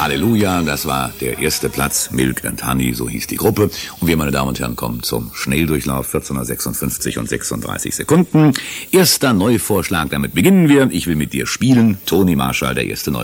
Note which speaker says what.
Speaker 1: Halleluja, das war der erste Platz, Milk and Honey, so hieß die Gruppe. Und wir, meine Damen und Herren, kommen zum Schnelldurchlauf, 14:56 und 36 Sekunden. Erster Neuvorschlag, damit beginnen wir. Ich will mit dir spielen. Toni Marshall, der erste Neuvorschlag.